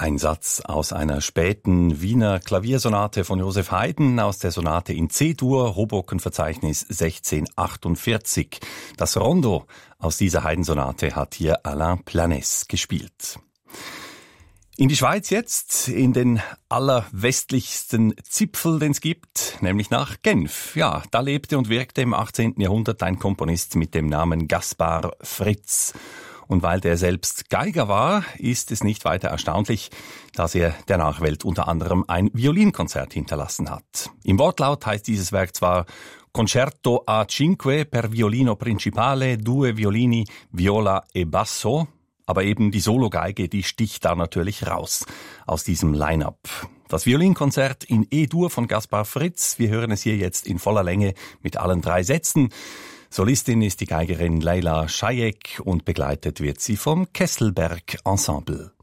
Ein Satz aus einer späten Wiener Klaviersonate von Joseph Haydn aus der Sonate in C-Dur, Hoboken-Verzeichnis 1648. Das Rondo aus dieser Haydn-Sonate hat hier Alain Planès gespielt. In die Schweiz jetzt, in den allerwestlichsten Zipfel, den es gibt, nämlich nach Genf. Ja, da lebte und wirkte im 18. Jahrhundert ein Komponist mit dem Namen Gaspar Fritz. Und weil der selbst Geiger war, ist es nicht weiter erstaunlich, dass er der Nachwelt unter anderem ein Violinkonzert hinterlassen hat. Im Wortlaut heißt dieses Werk zwar Concerto a cinque per violino principale, due violini, viola e basso, aber eben die Sologeige, die sticht da natürlich raus aus diesem Line-up. Das Violinkonzert in E-Dur von Gaspar Fritz, wir hören es hier jetzt in voller Länge mit allen 3 Sätzen. Solistin ist die Geigerin Leila Schajek und begleitet wird sie vom Kesselberg Ensemble.